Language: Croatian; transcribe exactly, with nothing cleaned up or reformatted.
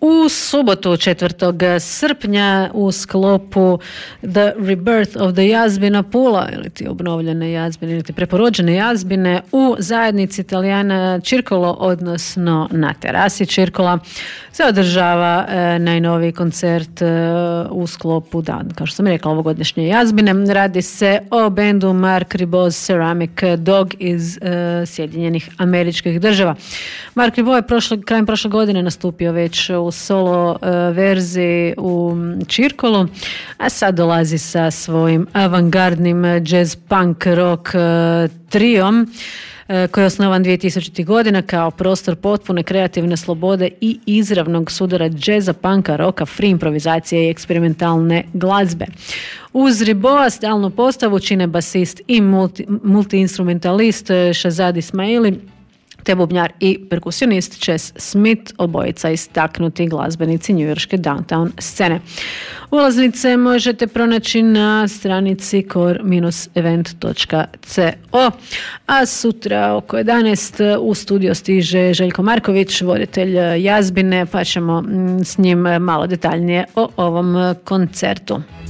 U subotu četvrtog srpnja u sklopu The Rebirth of the Jazbina Pula, ili ti obnovljene jazbine, ili ti preporođene jazbine, u zajednici Italijana Circolo, odnosno na terasi Circola, se održava e, najnoviji koncert e, u sklopu, da, kao što sam rekla, ovogodišnje jazbine. Radi se o bendu Mark Ribot's Ceramic Dog iz e, Sjedinjenih Američkih Država. Mark Ribot je prošle, krajem prošle godine nastupio već u solo e, verziji u Circolu, a sad dolazi sa svojim avangardnim jazz punk rock e, trijom koji je osnovan dvije tisućitih godina kao prostor potpune kreativne slobode i izravnog sudara džeza, panka, roka, free improvizacije i eksperimentalne glazbe. Uz Riboa stalnu postavu čine basist i multi, multi-instrumentalist Shazad Ismaili, te bubnjar i perkusionist Chess Smith, obojica istaknuti glazbenici njujorške downtown scene. Ulaznice možete pronaći na stranici core event točka co, a sutra oko jedanaest u studio stiže Željko Marković, voditelj jazbine, pa ćemo s njim malo detaljnije o ovom koncertu.